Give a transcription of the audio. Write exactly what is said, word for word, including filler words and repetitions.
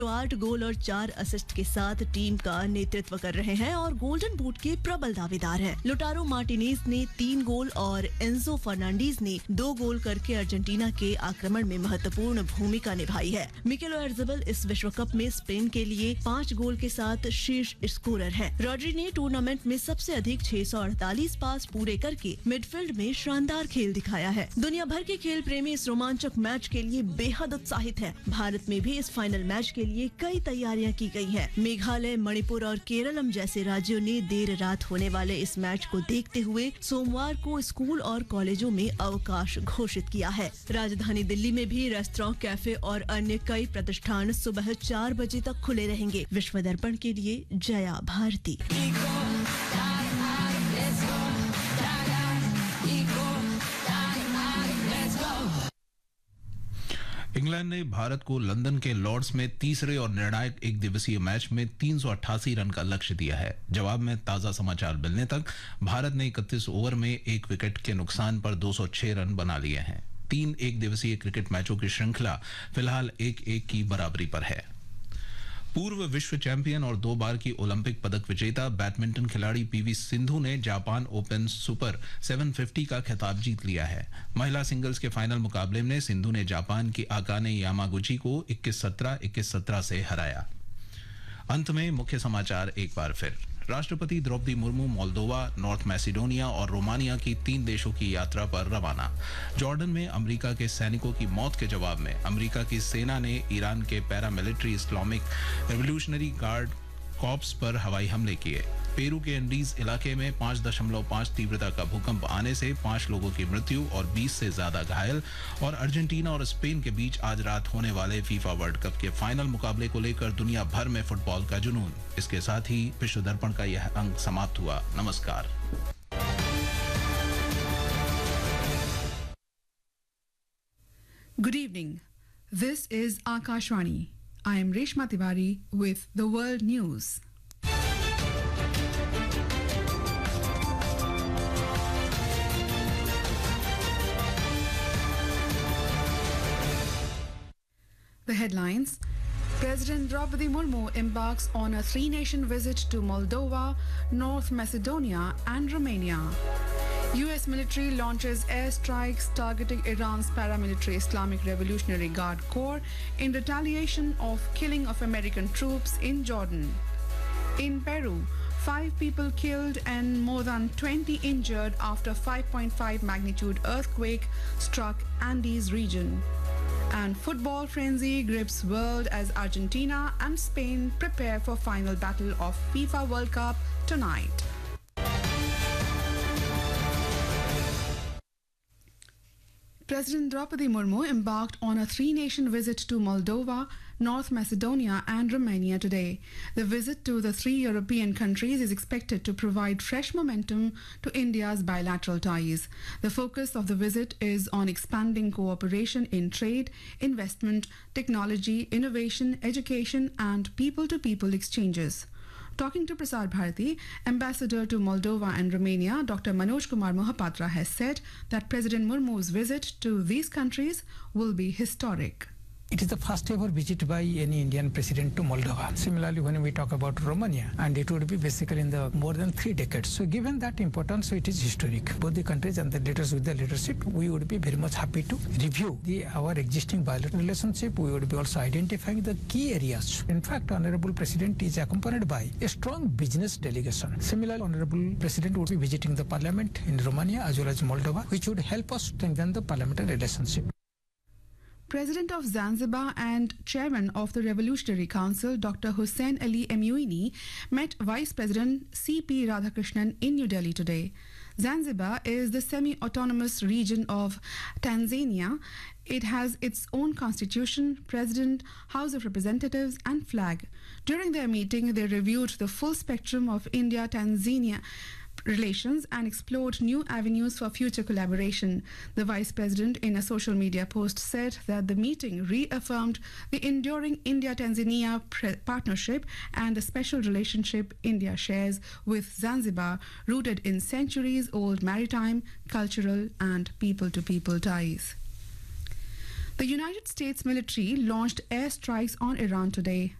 तो आठ गोल और चार असिस्ट के साथ टीम का नेतृत्व कर रहे हैं और गोल्डन बूट के प्रबल दावेदार हैं। लोटारो मार्टिनेज ने तीन गोल और एंजो फर्नांडीज ने दो गोल करके अर्जेंटीना के आक्रमण में महत्वपूर्ण भूमिका निभाई है। मिकेल ओयारज़ाबाल इस विश्व कप में स्पेन के लिए पाँच गोल के साथ शीर्ष स्कोरर है। रॉड्री ने टूर्नामेंट में सबसे अधिक छह सौ अड़तालीस पास पूरे करके मिडफील्ड में शानदार खेल दिखाया है। दुनिया भर के खेल प्रेमी इस रोमांचक मैच के लिए बेहद उत्साहित हैं। भारत में भी इस फाइनल मैच के लिए कई तैयारियां की गई हैं। मेघालय, मणिपुर और केरलम जैसे राज्यों ने देर रात होने वाले इस मैच को देखते हुए सोमवार को स्कूल और कॉलेजों में अवकाश घोषित किया है। राजधानी दिल्ली में भी रेस्टोरेंट, कैफे और अन्य कई प्रतिष्ठान सुबह चार बजे तक खुले रहेंगे। विश्व दर्पण के लिए जया भारती। इंग्लैंड ने भारत को लंदन के लॉर्ड्स में तीसरे और निर्णायक एक दिवसीय मैच में तीन सौ अट्ठासी रन का लक्ष्य दिया है। जवाब में ताजा समाचार मिलने तक भारत ने इकतीस ओवर में एक विकेट के नुकसान पर दो सौ छह रन बना लिए हैं। तीन एक दिवसीय क्रिकेट मैचों की श्रृंखला फिलहाल एक एक की बराबरी पर है। पूर्व विश्व चैंपियन और दो बार की ओलंपिक पदक विजेता बैडमिंटन खिलाड़ी पीवी सिंधु ने जापान ओपन सुपर सात सौ पचास का खिताब जीत लिया है। महिला सिंगल्स के फाइनल मुकाबले में सिंधु ने जापान की आकाने यामागुची को इक्कीस सत्रह, इक्कीस सत्रह से हराया। अंत में मुख्य समाचार एक बार फिर। राष्ट्रपति Draupadi Murmu Moldova, north Macedonia और रोमानिया की तीन देशों की यात्रा पर रवाना। जॉर्डन में अमेरिका के सैनिकों की मौत के जवाब में अमेरिका की सेना ने ईरान के paramilitary Islamic revolutionary guard corps पर हवाई हमले किए। पेरू के एंडीज इलाके में पाँच दशमलव पाँच तीव्रता का भूकंप आने से पांच लोगों की मृत्यु और बीस से ज्यादा घायल। और अर्जेंटीना और स्पेन के बीच आज रात होने वाले फीफा वर्ल्ड कप के फाइनल मुकाबले को लेकर दुनिया भर में फुटबॉल का जुनून। इसके साथ ही विश्व दर्पण का यह अंक समाप्त हुआ। नमस्कार। Good evening. This is Akashwani. I am Reshma Tiwari with the World News. The headlines. President Draupadi Murmu embarks on a three-nation visit to Moldova, North Macedonia and Romania. U S military launches airstrikes targeting Iran's paramilitary Islamic Revolutionary Guard Corps in retaliation of killing of American troops in Jordan. In Peru, five people killed and more than twenty injured after five point five magnitude earthquake struck Andes region. And football frenzy grips world as Argentina and Spain prepare for final battle of FIFA World Cup tonight. President Draupadi Murmu embarked on a three-nation visit to Moldova, North Macedonia and Romania today. The visit to the three European countries is expected to provide fresh momentum to India's bilateral ties. The focus of the visit is on expanding cooperation in trade, investment, technology, innovation, education and people-to-people exchanges. Talking to Prasar Bharati, Ambassador to Moldova and Romania, Doctor Manoj Kumar Mohapatra has said that President Murmu's visit to these countries will be historic. It is the first ever visit by any Indian president to Moldova. Similarly, when we talk about Romania, and it would be basically in the more than three decades. So given that importance, so it is historic. Both the countries and the leaders with the leadership, we would be very much happy to review the, our existing bilateral relationship. We would be also identifying the key areas. In fact, Honorable President is accompanied by a strong business delegation. Similarly, Honorable President would be visiting the parliament in Romania as well as Moldova, which would help us strengthen the parliamentary relationship. President of Zanzibar and Chairman of the Revolutionary Council, Doctor Hussein Ali Emiouini, met Vice President C P Radhakrishnan in New Delhi today. Zanzibar is the semi-autonomous region of Tanzania. It has its own constitution, president, House of Representatives and flag. During their meeting, they reviewed the full spectrum of India-Tanzania relations and explored new avenues for future collaboration. The Vice President, in a social media post, said that the meeting reaffirmed the enduring India-Tanzania partnership and the special relationship India shares with Zanzibar, rooted in centuries-old maritime, cultural and people-to-people ties. The United States military launched airstrikes on Iran today.